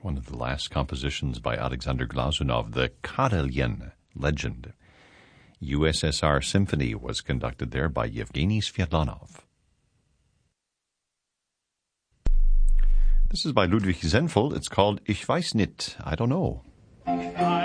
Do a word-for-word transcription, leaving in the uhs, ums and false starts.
one of the last compositions by Alexander Glazunov, the Karelien Legend. U S S R Symphony was conducted there by Yevgeny Sviatlanov. This is by Ludwig Zenfel. It's called Ich weiß nicht, I don't know.